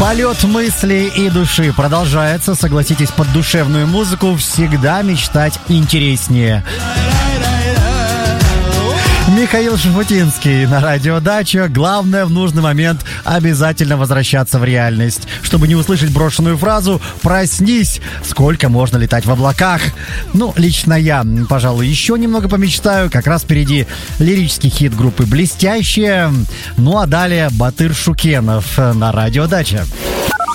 Полет мысли и души продолжается. Согласитесь, под душевную музыку всегда мечтать интереснее. Михаил Шуфутинский на радио «Дача». Главное, в нужный момент обязательно возвращаться в реальность. Чтобы не услышать брошенную фразу «Проснись, сколько можно летать в облаках». Ну, лично я, пожалуй, еще немного помечтаю. Как раз впереди лирический хит группы «Блестящие». Ну, а далее Батыр Шукенов на радио «Дача».